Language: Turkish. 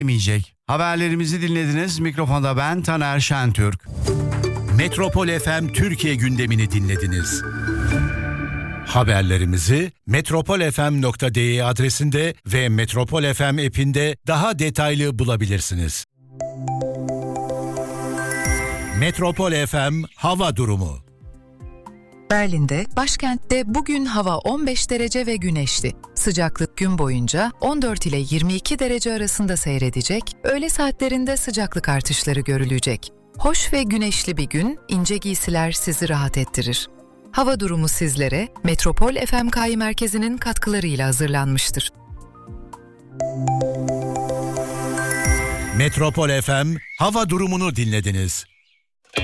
Demeyecek. Haberlerimizi dinlediniz. Mikrofonda ben Taner Şentürk. Metropol FM Türkiye gündemini dinlediniz. Haberlerimizi metropolfm.de adresinde ve Metropol FM app'inde daha detaylı bulabilirsiniz. Metropol FM hava durumu. Berlin'de, başkentte bugün hava 15 derece ve güneşli. Sıcaklık gün boyunca 14 ile 22 derece arasında seyredecek, öğle saatlerinde sıcaklık artışları görülecek. Hoş ve güneşli bir gün, ince giysiler sizi rahat ettirir. Hava durumu sizlere Metropol FMKİ Merkezi'nin katkılarıyla hazırlanmıştır. Metropol FM hava durumunu dinlediniz.